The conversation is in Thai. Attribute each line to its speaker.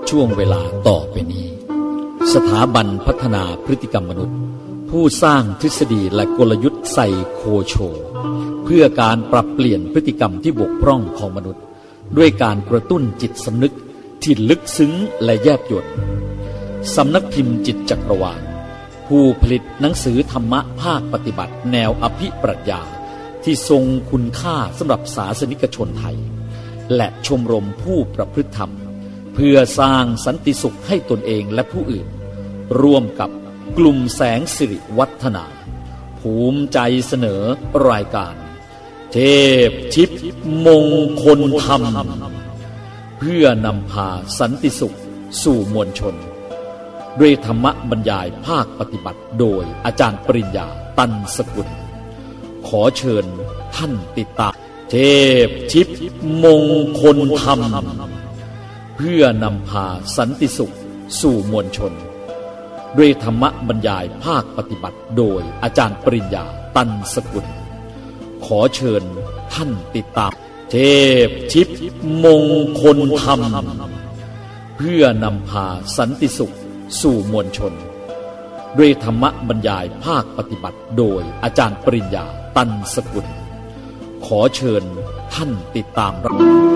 Speaker 1: ช่วงเวลาต่อไปนี้สถาบันพัฒนาพฤติกรรมมนุษย์ผู้สร้างทฤษฎีและกลยุทธ์ไซโคโชเพื่อการปรับเปลี่ยนพฤติกรรมที่บกพร่องของมนุษย์ด้วยการกระตุ้นจิตสำนึกที่ลึกซึ้งและแยบยลสำนักพิมพ์จิตจักรวาลผู้ผลิตหนังสือธรรมะภาคปฏิบัติแนวอภิปรัชญาที่ทรงคุณค่าสำหรับศาสนิกชนไทยและชมรมผู้ประพฤติธรรมเพื่อสร้างสันติสุขให้ตนเองและผู้อื่นร่วมกับกลุ่มแสงสิริวัฒนาภูมิใจเสนอรายการเทพทิพย์มงคลธรรมเพื่อนำพาสันติสุขสู่มวลชนด้วยธรรมบรรยายภาคปฏิบัติโดยอาจารย์ปริญญาตันสกุลขอเชิญท่านติดตามเทพทิพย์มงคลธรรมเพื่อนำพาสันติสุขสู่มวลชนด้วยธรรมบรรยายภาคปฏิบัติโดยอาจารย์ปริญญาตันสกุลขอเชิญท่านติดตามเทพทิพย์มงคลธรรมเพื่อนำพาสันติสุขสู่มวลชนด้วยธรรมบรรยายภาคปฏิบัติโดยอาจารย์ปริญญาตันสกุลขอเชิญท่านติดตามรับ